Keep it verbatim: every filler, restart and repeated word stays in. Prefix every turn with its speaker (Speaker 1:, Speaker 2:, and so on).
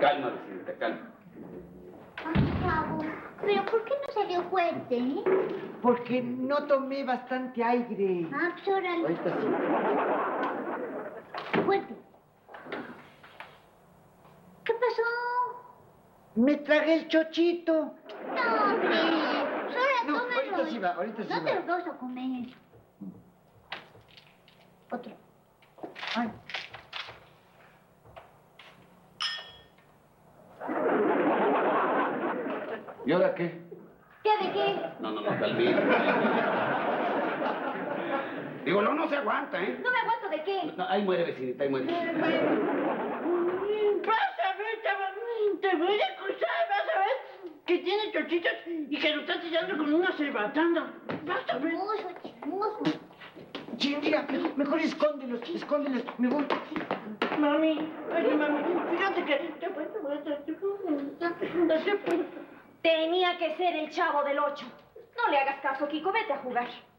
Speaker 1: Calma, vecinita, calma.
Speaker 2: Ay, Chavo, pero ¿por qué no salió fuerte, eh?
Speaker 3: Porque no tomé bastante aire.
Speaker 2: Ah, pues órale.
Speaker 3: Ahorita sí.
Speaker 2: Fuerte. ¿Qué pasó?
Speaker 3: Me tragué el chochito.
Speaker 2: No, hombre. Pues ahora
Speaker 3: No,
Speaker 2: tómalo.
Speaker 3: ahorita sí va, ahorita sí
Speaker 2: No
Speaker 3: va.
Speaker 2: te lo vas a comer. Otro. Ay.
Speaker 1: ¿Y ahora qué?
Speaker 2: ¿Qué de qué?
Speaker 1: No, no, no, calmita. Digo, no, no se aguanta, ¿eh?
Speaker 2: No me aguanto de qué.
Speaker 1: No, ahí muere, vecinita, ahí muere.
Speaker 4: Vas a ver, Chava, te voy a acusar, vas a ver que tiene chochitos y que lo está tirando con una cerbatana. Vas a ver.
Speaker 2: Chismoso, chismoso.
Speaker 3: Chinga, mejor escóndelos, escóndelos. Me voy.
Speaker 4: Mami, oye, mami, fíjate que...
Speaker 5: Tenía que ser el Chavo del Ocho. No le hagas caso, Kiko, vete a jugar.